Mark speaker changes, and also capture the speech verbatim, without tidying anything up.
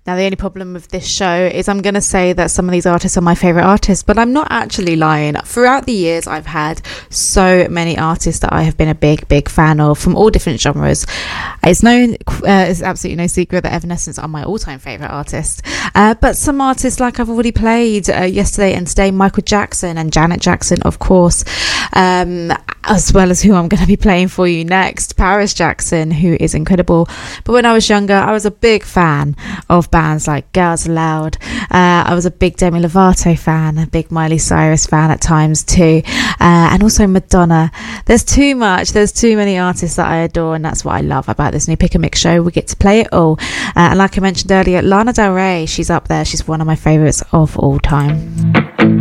Speaker 1: Now, the only problem with this show is I'm going to say that some of these artists are my favourite artists, but I'm not actually lying. Throughout the years, I've had so many artists that I have been a big, big fan of from all different genres. It's no, uh, it's absolutely no secret that Evanescence are my all-time favourite artists. Uh, but some artists, like I've already played uh, yesterday and today, Michael Jackson and Janet Jackson, of course, um, as well as who I'm going to be playing for you next, Paris Jackson, who is incredible. But when I was younger, I was a big fan of bands like Girls Aloud. Uh, I was a big Demi Lovato fan, a big Miley Cyrus fan at times too, uh, and also Madonna. There's too much. There's too many artists that I adore, and that's what I love about this new Pick and Mix show. We get to play it all. Uh, and like I mentioned earlier, Lana Del Rey, she's up there. She's one of my favourites of all time.